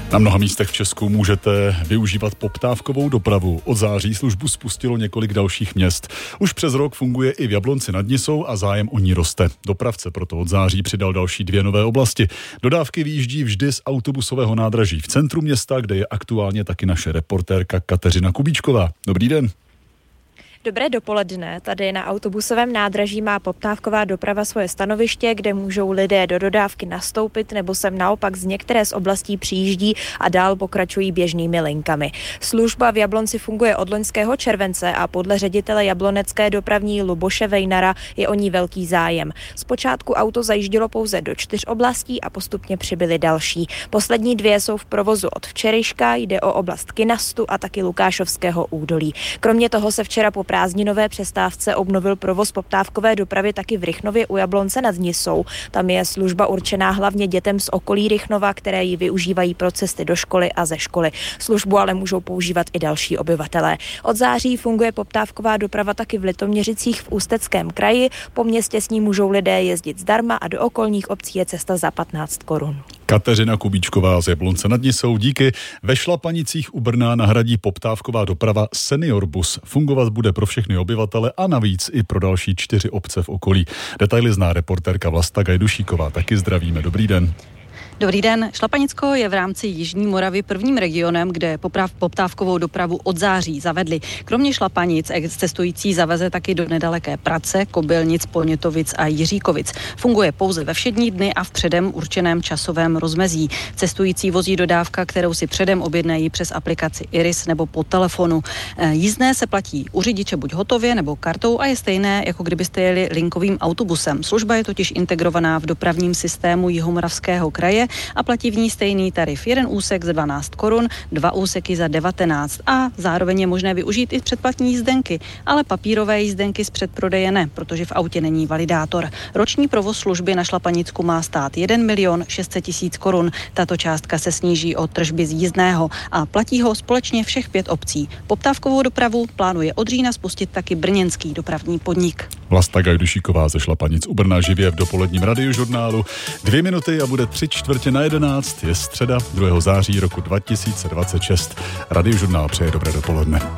Na mnoha místech v Česku můžete využívat poptávkovou dopravu. Od září službu spustilo několik dalších měst. Už přes rok funguje i v Jablonci nad Nisou a zájem o ní roste. Dopravce proto od září přidal další 2 nové oblasti. Dodávky vyjíždí vždy z autobusového nádraží v centru města, kde je aktuálně taky naše reportérka Kateřina Kubíčková. Dobrý den. Dobré dopoledne. Tady na autobusovém nádraží má poptávková doprava svoje stanoviště, kde můžou lidé do dodávky nastoupit nebo sem naopak z některé z oblastí přijíždí a dál pokračují běžnými linkami. Služba v Jablonci funguje od loňského července a podle ředitele jablonecké dopravní Luboše Vejnara je o ní velký zájem. Zpočátku auto zajíždělo pouze do 4 oblastí a postupně přibyly další. Poslední 2 jsou v provozu od včerejška, jde o oblast Kynastu a taky Lukášovského údolí. Kromě toho se včera po prázdninové přestávce obnovil provoz poptávkové dopravy taky v Rychnově u Jablonce nad Nisou. Tam je služba určená hlavně dětem z okolí Rychnova, které ji využívají pro cesty do školy a ze školy. Službu ale můžou používat i další obyvatelé. Od září funguje poptávková doprava taky v Litoměřicích v Ústeckém kraji. Po městě s ní můžou lidé jezdit zdarma a do okolních obcí je cesta za 15 korun. Kateřina Kubíčková z Jablonce nad Nisou, díky. Ve Šlapanicích u Brna nahradí poptávková doprava Senior Bus. Fungovat bude pro všechny obyvatele a navíc i pro další 4 obce v okolí. Detaily zná reportérka Vlasta Gajdušíková. Taky zdravíme. Dobrý den. Dobrý den. Šlapanicko je v rámci Jižní Moravy prvním regionem, kde poptávkovou dopravu od září zavedli. Kromě Šlapanic cestující zaveze taky do nedaleké Prace, Kobylnic, Polnětovic a Jiříkovic. Funguje pouze ve všední dny a v předem určeném časovém rozmezí. Cestující vozí dodávka, kterou si předem objednají přes aplikaci Iris nebo po telefonu. Jízdné se platí u řidiče buď hotově nebo kartou a je stejné, jako kdybyste jeli linkovým autobusem. Služba je totiž integrovaná v dopravním systému Jihomoravského kraje a platí v ní stejný tarif. 1 úsek za 12 korun, 2 úseky za 19 a zároveň je možné využít i předplatní jízdenky, ale papírové jízdenky z předprodeje ne, protože v autě není validátor. Roční provoz služby na Šlapanicku má stát 1 600 000 korun. Tato částka se sníží od tržby z jízdného a platí ho společně všech 5 obcí. Poptávkovou dopravu plánuje od října spustit taky brněnský dopravní podnik. Vlasta Gajdušíková ze Šlapanic u Brna živě v dopoledním radiožurnálu. 2 minuty a bude 3:45. Je středa 2. září roku 2026. Radiožurnál přeje dobré dopoledne.